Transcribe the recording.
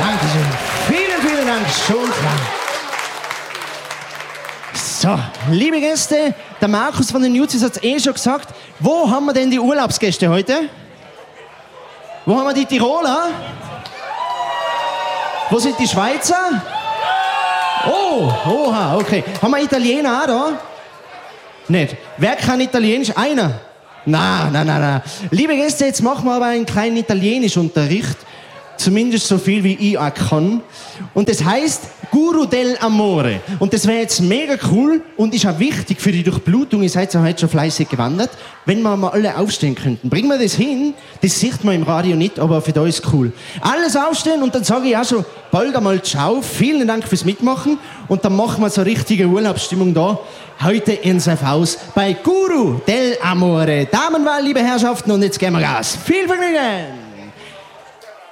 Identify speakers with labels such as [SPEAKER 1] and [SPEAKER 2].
[SPEAKER 1] Dankeschön. Vielen Dank. Schon klar. So, liebe Gäste, der Markus von den Nuzis hat es schon gesagt. Wo haben wir denn die Urlaubsgäste heute? Wo haben wir die Tiroler? Wo sind die Schweizer? Oh, oha, okay. Haben wir Italiener auch da? Nicht. Wer kann Italienisch? Einer? Na. Liebe Gäste, jetzt machen wir aber einen kleinen Italienischunterricht. Zumindest so viel, wie ich auch kann. Und das heißt Guru del Amore. Und das wäre jetzt mega cool und ist auch wichtig für die Durchblutung. Ihr seid ja heute schon fleißig gewandert. Wenn wir mal alle aufstehen könnten. Bringen wir das hin? Das sieht man im Radio nicht, aber für da ist cool. Alles aufstehen und dann sage ich auch schon bald einmal ciao. Vielen Dank fürs Mitmachen. Und dann machen wir so richtige Urlaubsstimmung da. Heute in Haus bei Guru del Amore. Damenwahl, liebe Herrschaften, und jetzt gehen wir Gas. Viel Vergnügen!